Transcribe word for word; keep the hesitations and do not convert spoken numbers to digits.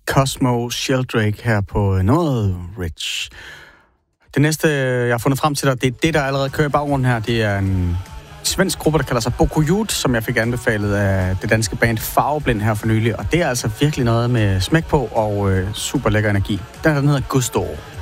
Cosmo Sheldrake her på noget Rich. Det næste, jeg har fundet frem til dig, det er det, der allerede kører i baggrunden her. Det er en svensk gruppe, der kalder sig Bokujut, som jeg fik anbefalet af det danske band Farveblind her for nylig. Og det er altså virkelig noget med smæk på og øh, super lækker energi. Den her, den hedder Gusto.